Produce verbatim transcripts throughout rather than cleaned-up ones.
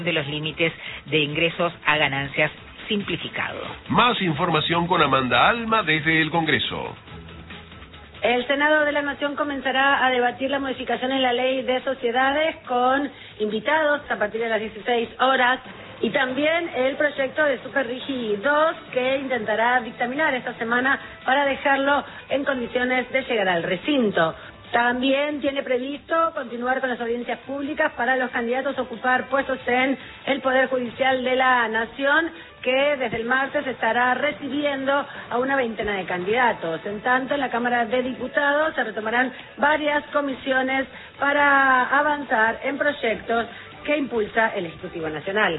de los límites de ingresos a ganancias simplificado. Más información con Amanda Alma desde el Congreso. El Senado de la Nación comenzará a debatir la modificación en la ley de sociedades con invitados a partir de las dieciséis horas y también el proyecto de Superrigi dos que intentará dictaminar esta semana para dejarlo en condiciones de llegar al recinto. También tiene previsto continuar con las audiencias públicas para los candidatos a ocupar puestos en el Poder Judicial de la Nación, que desde el martes estará recibiendo a una veintena de candidatos. En tanto, en la Cámara de Diputados se retomarán varias comisiones para avanzar en proyectos que impulsa el Ejecutivo Nacional.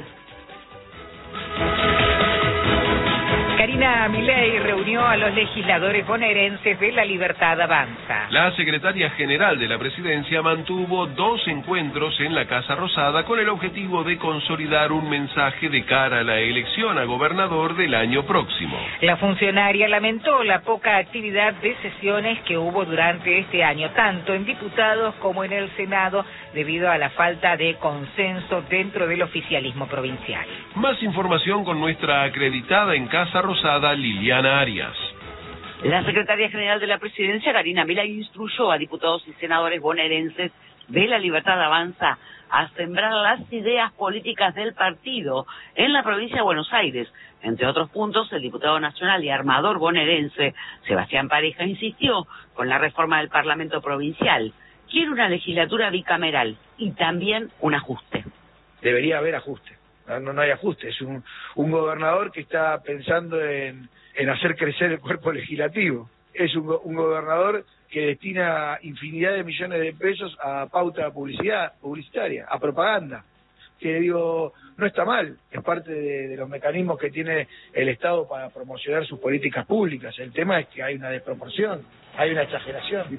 Karina Milei reunió a los legisladores bonaerenses de La Libertad Avanza. La secretaria general de la presidencia mantuvo dos encuentros en la Casa Rosada con el objetivo de consolidar un mensaje de cara a la elección a gobernador del año próximo. La funcionaria lamentó la poca actividad de sesiones que hubo durante este año, tanto en diputados como en el Senado, debido a la falta de consenso dentro del oficialismo provincial. Más información con nuestra acreditada en Casa Rosada, Liliana Arias. La secretaria general de la presidencia, Karina Milei, instruyó a diputados y senadores bonaerenses de La Libertad Avanza a sembrar las ideas políticas del partido en la provincia de Buenos Aires. Entre otros puntos, el diputado nacional y armador bonaerense, Sebastián Pareja, insistió con la reforma del Parlamento provincial. Quiere una legislatura bicameral y también un ajuste. Debería haber ajuste. No, no hay ajuste. Es un, un gobernador que está pensando en, en hacer crecer el cuerpo legislativo. Es un, un gobernador que destina infinidad de millones de pesos a pauta publicidad, publicitaria, a propaganda. Que digo, no está mal, es parte de, de los mecanismos que tiene el Estado para promocionar sus políticas públicas. El tema es que hay una desproporción, hay una exageración.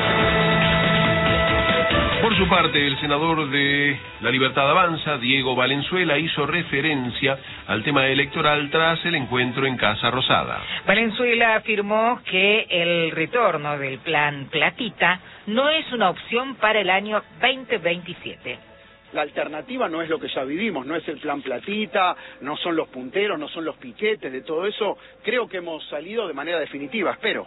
Por su parte, el senador de La Libertad Avanza, Diego Valenzuela, hizo referencia al tema electoral tras el encuentro en Casa Rosada. Valenzuela afirmó que el retorno del plan Platita no es una opción para el año veinte veintisiete. La alternativa no es lo que ya vivimos, no es el plan Platita, no son los punteros, no son los piquetes, de todo eso creo que hemos salido de manera definitiva, espero.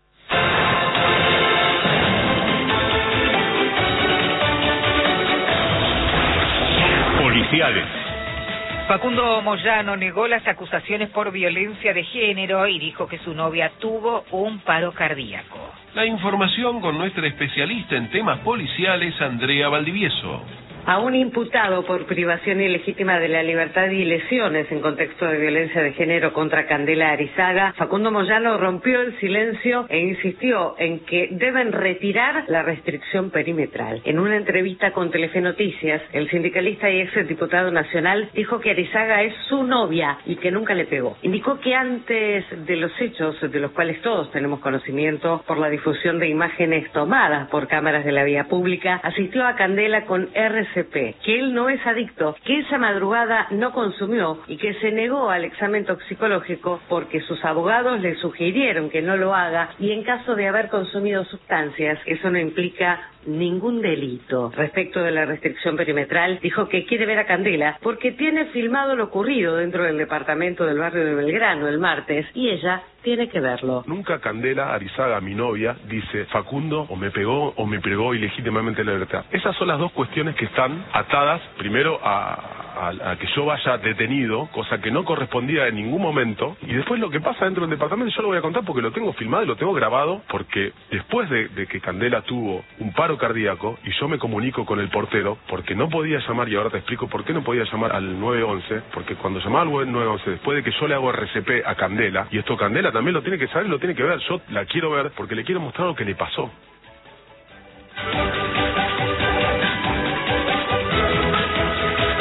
Policiales. Facundo Moyano negó las acusaciones por violencia de género y dijo que su novia tuvo un paro cardíaco. La información con nuestra especialista en temas policiales, Andrea Valdivieso. A un imputado por privación ilegítima de la libertad y lesiones en contexto de violencia de género contra Candela Arizaga, Facundo Moyano rompió el silencio e insistió en que deben retirar la restricción perimetral. En una entrevista con Telefe Noticias, el sindicalista y ex diputado nacional dijo que Arizaga es su novia y que nunca le pegó. Indicó que antes de los hechos, de los cuales todos tenemos conocimiento por la difusión de imágenes tomadas por cámaras de la vía pública, asistió a Candela con R C P, que él no es adicto, que esa madrugada no consumió y que se negó al examen toxicológico porque sus abogados le sugirieron que no lo haga y en caso de haber consumido sustancias, eso no implica ningún delito. Respecto de la restricción perimetral, dijo que quiere ver a Candela porque tiene filmado lo ocurrido dentro del departamento del barrio de Belgrano el martes y ella tiene que verlo. Nunca Candela Arizaga, mi novia, dice Facundo o me pegó o me pegó ilegítimamente la libertad. Esas son las dos cuestiones que están atadas primero a, a, a que yo vaya detenido, cosa que no correspondía en ningún momento, y después lo que pasa dentro del departamento yo lo voy a contar porque lo tengo filmado y lo tengo grabado, porque después de, de que Candela tuvo un paro cardíaco y yo me comunico con el portero porque no podía llamar, y ahora te explico por qué no podía llamar al nueve once, porque cuando llamaba al nueve once después de que yo le hago R C P a Candela, y esto Candela también lo tiene que saber, lo tiene que ver, yo la quiero ver porque le quiero mostrar lo que le pasó.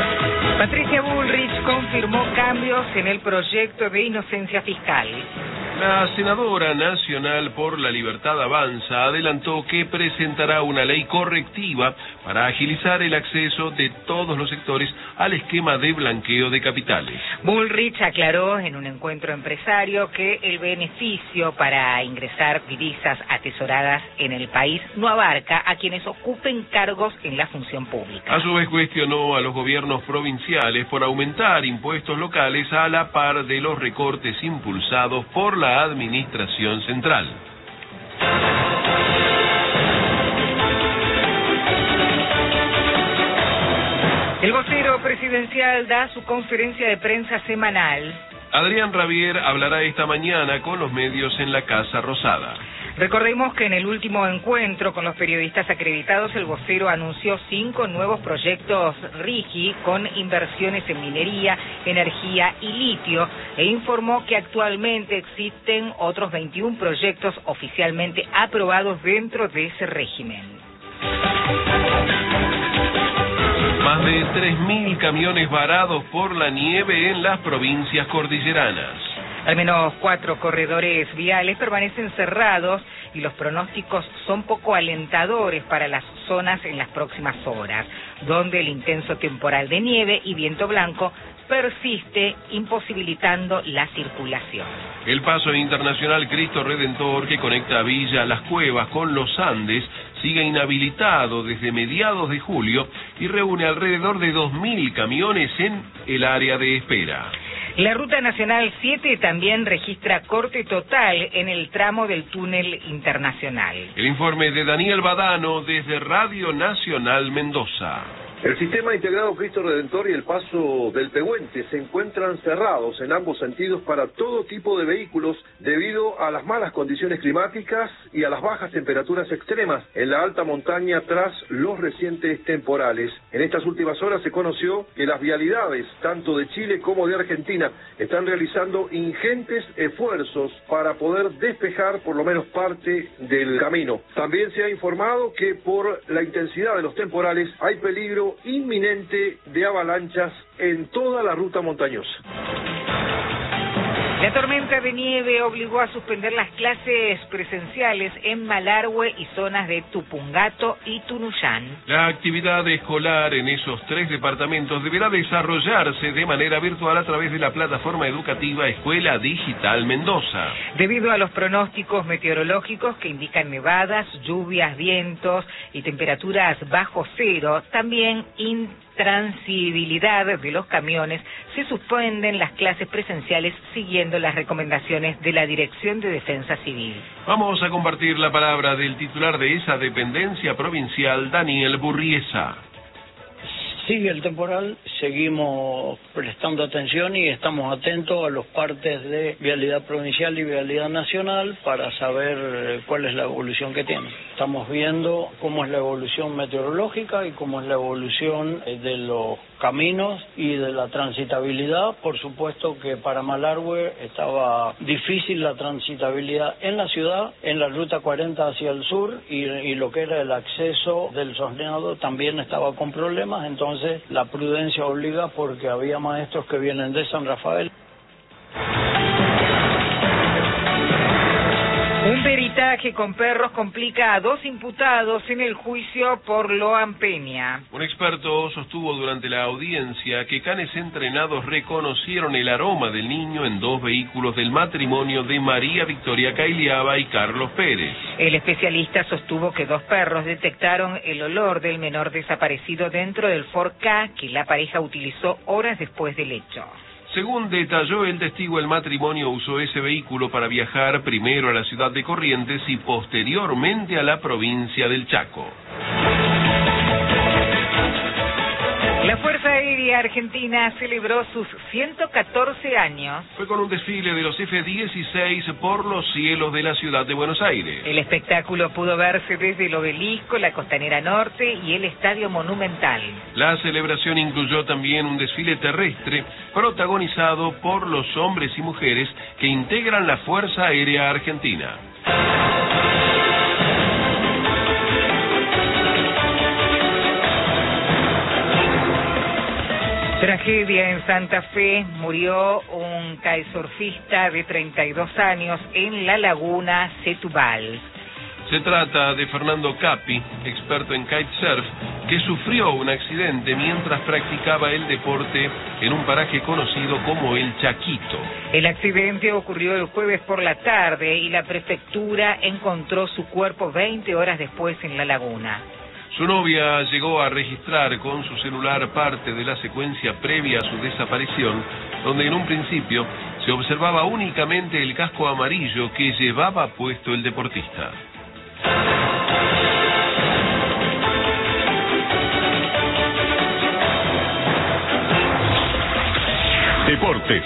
Patricia Bullrich confirmó cambios en el proyecto de inocencia fiscal. La senadora nacional por la Libertad Avanza adelantó que presentará una ley correctiva para agilizar el acceso de todos los sectores al esquema de blanqueo de capitales. Bullrich aclaró en un encuentro empresario que el beneficio para ingresar divisas atesoradas en el país no abarca a quienes ocupen cargos en la función pública. A su vez cuestionó a los gobiernos provinciales por aumentar impuestos locales a la par de los recortes impulsados por la Administración Central. El vocero presidencial da su conferencia de prensa semanal. Adrián Rabier hablará esta mañana con los medios en la Casa Rosada. Recordemos que en el último encuentro con los periodistas acreditados, el vocero anunció cinco nuevos proyectos RIGI con inversiones en minería, energía y litio, e informó que actualmente existen otros veintiún proyectos oficialmente aprobados dentro de ese régimen. Más de tres mil camiones varados por la nieve en las provincias cordilleranas. Al menos cuatro corredores viales permanecen cerrados y los pronósticos son poco alentadores para las zonas en las próximas horas, donde el intenso temporal de nieve y viento blanco persiste, imposibilitando la circulación. El paso internacional Cristo Redentor, que conecta Villa Las Cuevas con los Andes, sigue inhabilitado desde mediados de julio y reúne alrededor de dos mil camiones en el área de espera. La Ruta Nacional siete también registra corte total en el tramo del túnel internacional. El informe de Daniel Badano desde Radio Nacional Mendoza. El sistema integrado Cristo Redentor y el paso del Pehuente se encuentran cerrados en ambos sentidos para todo tipo de vehículos debido a las malas condiciones climáticas y a las bajas temperaturas extremas en la alta montaña tras los recientes temporales. En estas últimas horas se conoció que las vialidades, tanto de Chile como de Argentina, están realizando ingentes esfuerzos para poder despejar por lo menos parte del camino. También se ha informado que por la intensidad de los temporales hay peligro inminente de avalanchas en toda la ruta montañosa. La tormenta de nieve obligó a suspender las clases presenciales en Malargüe y zonas de Tupungato y Tunuyán. La actividad escolar en esos tres departamentos deberá desarrollarse de manera virtual a través de la plataforma educativa Escuela Digital Mendoza. Debido a los pronósticos meteorológicos que indican nevadas, lluvias, vientos y temperaturas bajo cero, también intransibilidad de los camiones, se suspenden las clases presenciales siguiendo las recomendaciones de la Dirección de Defensa Civil. Vamos a compartir la palabra del titular de esa dependencia provincial, Daniel Burriesa. Sigue el temporal, seguimos prestando atención y estamos atentos a los partes de vialidad provincial y vialidad nacional para saber cuál es la evolución que tiene. Estamos viendo cómo es la evolución meteorológica y cómo es la evolución de los caminos y de la transitabilidad. Por supuesto que para Malargüe estaba difícil la transitabilidad en la ciudad, en la ruta cuarenta hacia el sur, y, y lo que era el acceso del Sosneado también estaba con problemas. Entonces la prudencia obliga, porque había maestros que vienen de San Rafael. Un peritaje con perros complica a dos imputados en el juicio por Loan Peña. Un experto sostuvo durante la audiencia que canes entrenados reconocieron el aroma del niño en dos vehículos del matrimonio de María Victoria Cailiaba y Carlos Pérez. El especialista sostuvo que dos perros detectaron el olor del menor desaparecido dentro del Ford Ka que la pareja utilizó horas después del hecho. Según detalló el testigo, el matrimonio usó ese vehículo para viajar primero a la ciudad de Corrientes y posteriormente a la provincia del Chaco. La Fuerza Aérea Argentina celebró sus ciento catorce años. Fue con un desfile de los F dieciséis por los cielos de la ciudad de Buenos Aires. El espectáculo pudo verse desde el Obelisco, la Costanera Norte y el Estadio Monumental. La celebración incluyó también un desfile terrestre protagonizado por los hombres y mujeres que integran la Fuerza Aérea Argentina. Tragedia en Santa Fe, murió un kitesurfista de treinta y dos años en la laguna Setúbal. Se trata de Fernando Capi, experto en kitesurf, que sufrió un accidente mientras practicaba el deporte en un paraje conocido como El Chaquito. El accidente ocurrió el jueves por la tarde y la prefectura encontró su cuerpo veinte horas después en la laguna. Su novia llegó a registrar con su celular parte de la secuencia previa a su desaparición, donde en un principio se observaba únicamente el casco amarillo que llevaba puesto el deportista. Deportes.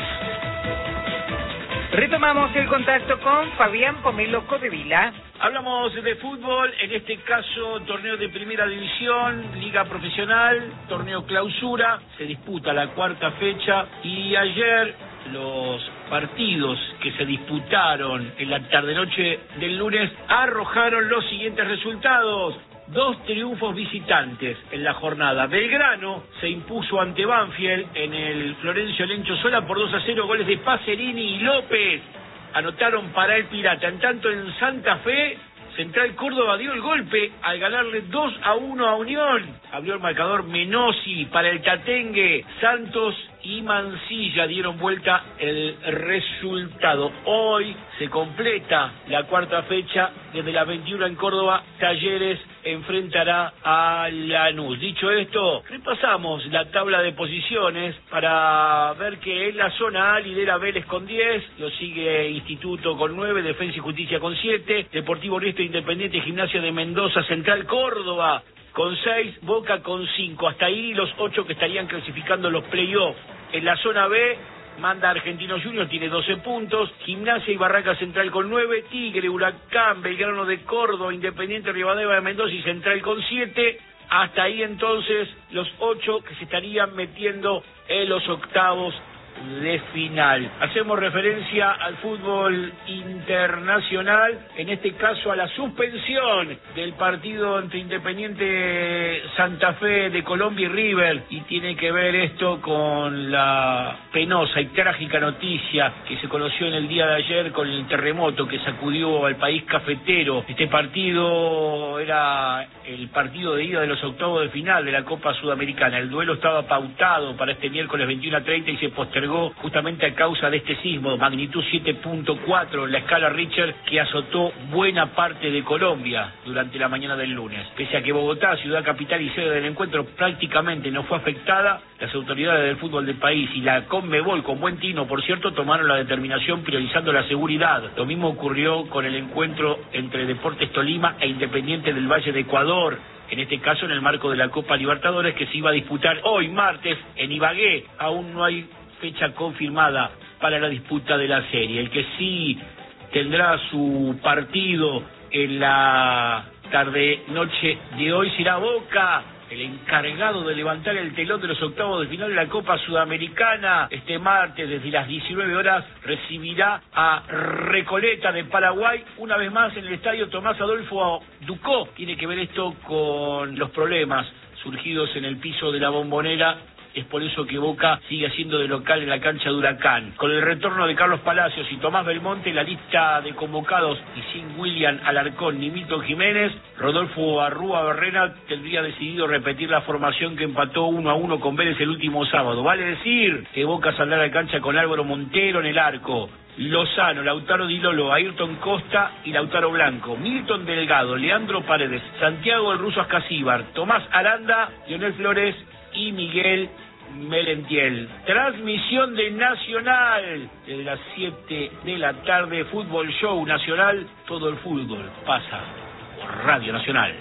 Retomamos el contacto con Fabián Pomelo Codevila. Hablamos de fútbol, en este caso torneo de primera división, liga profesional, torneo clausura, se disputa la cuarta fecha y ayer los partidos que se disputaron en la tarde-noche del lunes arrojaron los siguientes resultados. Dos triunfos visitantes en la jornada. Belgrano se impuso ante Banfield en el Florencio Lencho Sola por dos a cero, goles de Pacerini y López. Anotaron para el Pirata. En tanto en Santa Fe, Central Córdoba dio el golpe al ganarle dos a uno a Unión. Abrió el marcador Menossi para el Tatengue. Santos y Mansilla dieron vuelta el resultado. Hoy se completa la cuarta fecha. Desde las veintiuna en Córdoba, Talleres enfrentará a Lanús. Dicho esto, repasamos la tabla de posiciones para ver que en la zona A lidera Vélez con diez, lo sigue Instituto con nueve, Defensa y Justicia con siete, Deportivo Riestra, Independiente, Gimnasia de Mendoza, Central Córdoba con seis, Boca con cinco. Hasta ahí los ocho que estarían clasificando los play-offs. En la zona B manda Argentinos Juniors, tiene doce puntos, Gimnasia y Barraca Central con nueve, Tigre, Huracán, Belgrano de Córdoba, Independiente, Rivadavia de Mendoza y Central con siete. Hasta ahí entonces los ocho que se estarían metiendo en los octavos de final. Hacemos referencia al fútbol internacional, en este caso a la suspensión del partido entre Independiente Santa Fe de Colombia y River, y tiene que ver esto con la penosa y trágica noticia que se conoció en el día de ayer con el terremoto que sacudió al país cafetero. Este partido era el partido de ida de los octavos de final de la Copa Sudamericana. El duelo estaba pautado para este miércoles veintiuno a treinta y se postergó justamente a causa de este sismo, magnitud siete punto cuatro en la escala Richter, que azotó buena parte de Colombia durante la mañana del lunes. Pese a que Bogotá, ciudad capital y sede del encuentro, prácticamente no fue afectada, las autoridades del fútbol del país y la Conmebol, con buen tino por cierto, tomaron la determinación priorizando la seguridad. Lo mismo ocurrió con el encuentro entre Deportes Tolima e Independiente del Valle de Ecuador, en este caso en el marco de la Copa Libertadores, que se iba a disputar hoy martes en Ibagué. Aún no hay fecha confirmada para la disputa de la serie. El que sí tendrá su partido en la tarde-noche de hoy será Boca, el encargado de levantar el telón de los octavos de final de la Copa Sudamericana. Este martes, desde las diecinueve horas, recibirá a Recoleta de Paraguay, una vez más en el estadio Tomás Adolfo Ducó. Tiene que ver esto con los problemas surgidos en el piso de la Bombonera. Es por eso que Boca sigue haciendo de local en la cancha de Huracán. Con el retorno de Carlos Palacios y Tomás Belmonte, la lista de convocados, y sin William Alarcón ni Milton Jiménez, Rodolfo Arrúa Barrera tendría decidido repetir la formación que empató uno a uno con Vélez el último sábado. Vale decir que Boca saldrá a la cancha con Álvaro Montero en el arco, Lozano, Lautaro Di Lolo, Ayrton Costa y Lautaro Blanco, Milton Delgado, Leandro Paredes, Santiago el Ruso Ascasíbar, Tomás Aranda, Lionel Flores y Miguel Melentiel. Transmisión de Nacional desde las siete de la tarde, Fútbol Show Nacional. Todo el fútbol pasa por Radio Nacional.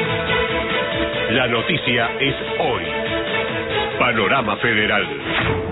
La noticia es hoy. Panorama Federal.